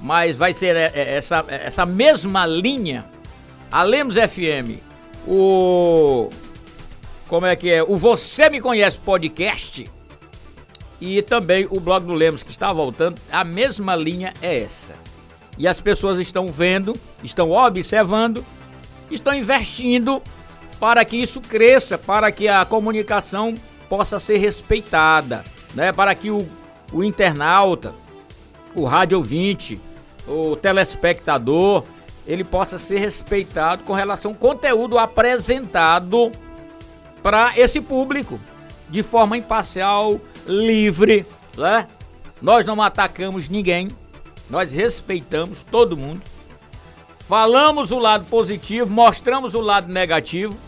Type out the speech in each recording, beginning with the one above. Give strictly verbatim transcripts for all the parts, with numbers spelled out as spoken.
mas vai ser essa, essa mesma linha, a Lemos F M, o... como é que é? O Você Me Conhece Podcast e também o Blog do Lemos, que está voltando, a mesma linha é essa. E as pessoas estão vendo, estão observando, estão investindo para que isso cresça, para que a comunicação possa ser respeitada, né? Para que o, o internauta, o rádio ouvinte, o telespectador, ele possa ser respeitado com relação ao conteúdo apresentado para esse público, de forma imparcial, livre, né? Nós não atacamos ninguém, nós respeitamos todo mundo, falamos o lado positivo, mostramos o lado negativo,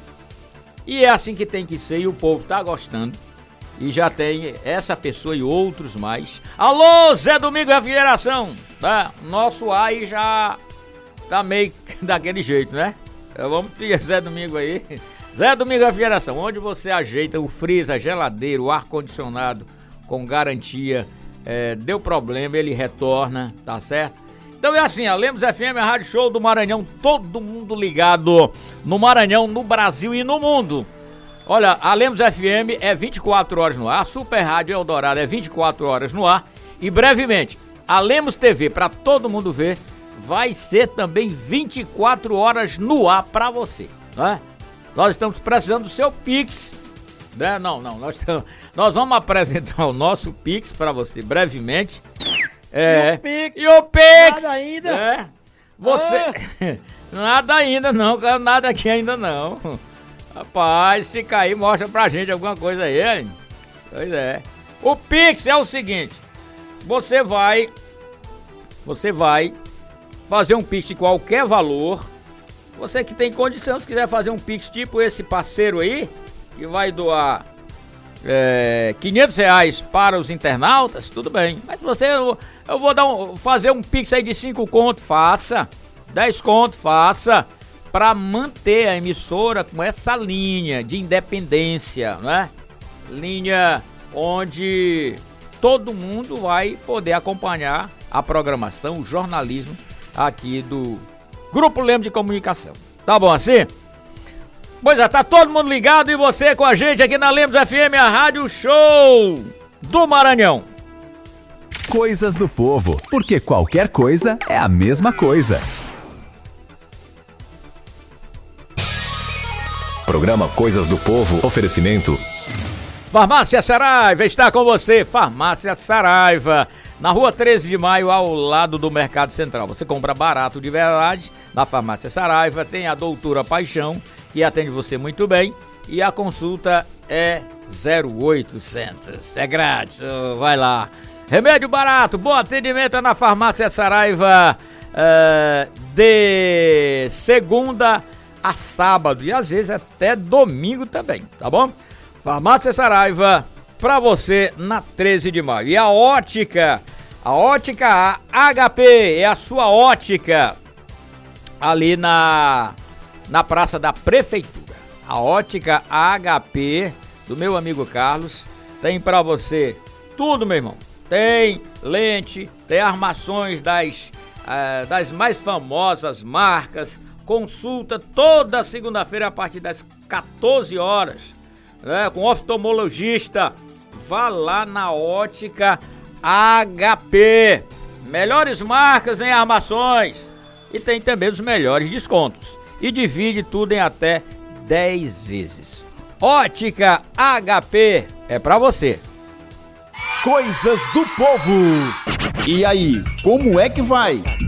e é assim que tem que ser, e o povo tá gostando, e já tem essa pessoa e outros mais. Alô, Zé Domingo Refrigeração, tá? Nosso ar aí já tá meio daquele jeito, né? Então, vamos pedir Zé Domingo aí. Zé Domingo Refrigeração, onde você ajeita o freezer, a geladeira, o ar-condicionado com garantia, é, deu problema, ele retorna, tá certo? Então é assim, a Lemos F M, a Rádio Show do Maranhão, todo mundo ligado no Maranhão, no Brasil e no mundo. Olha, a Lemos F M é vinte e quatro horas no ar, a Super Rádio Eldorado é vinte e quatro horas no ar e brevemente, a Lemos T V, para todo mundo ver, vai ser também vinte e quatro horas no ar para você, né? Nós estamos precisando do seu Pix, né? Não, não, nós, estamos, nós vamos apresentar o nosso Pix para você brevemente. É. E o Pix? E o Pix? Nada ainda? É. Você... Ah. Nada ainda não, nada aqui ainda não. Rapaz, se cair, mostra pra gente alguma coisa aí, hein? Pois é. O Pix é o seguinte, você vai, você vai fazer um Pix de qualquer valor. Você que tem condição, se quiser fazer um Pix tipo esse parceiro aí, que vai doar é, quinhentos reais para os internautas, tudo bem. Mas você, eu, eu vou dar um, fazer um Pix aí de cinco conto, faça. dez conto, faça. Para manter a emissora com essa linha de independência, né? Linha onde todo mundo vai poder acompanhar a programação, o jornalismo aqui do Grupo Lemos de Comunicação. Tá bom assim? Pois é, tá todo mundo ligado e você com a gente aqui na Lemos F M, a Rádio Show do Maranhão. Coisas do povo, porque qualquer coisa é a mesma coisa. Programa Coisas do Povo, oferecimento Farmácia Saraiva está com você, Farmácia Saraiva, na rua treze de maio, ao lado do Mercado Central. Você compra barato de verdade na Farmácia Saraiva, tem a doutora Paixão, que atende você muito bem, e a consulta é zero oitocentos, é grátis, vai lá. Remédio barato, bom atendimento é na Farmácia Saraiva, uh, de segunda a sábado e às vezes até domingo também, tá bom? Farmácia Saraiva pra você na treze de maio. E a ótica, a ótica H P é a sua ótica ali na na Praça da Prefeitura. A ótica H P do meu amigo Carlos tem pra você tudo, meu irmão. Tem lente, tem armações das, uh, das mais famosas marcas. Consulta toda segunda-feira a partir das quatorze horas, né, com oftalmologista. Vá lá na ótica H P. Melhores marcas em armações. E tem também os melhores descontos. E divide tudo em até dez vezes. Ótica H P é pra você. Coisas do povo. E aí, como é que vai?